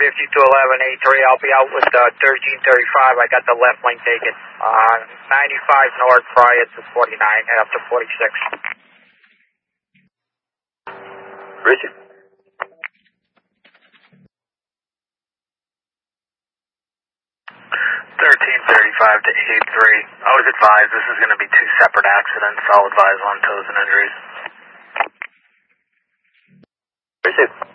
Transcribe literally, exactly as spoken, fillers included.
fifty-two eleven eight three. I'll be out with uh, thirteen thirty-five. I got the left lane taken. Uh, ninety-five north prior to forty-nine, head up to forty-six. Richard. thirteen thirty-five to eight three. I was advised this is going to be two separate accidents. I'll advise on toes and injuries. Richard.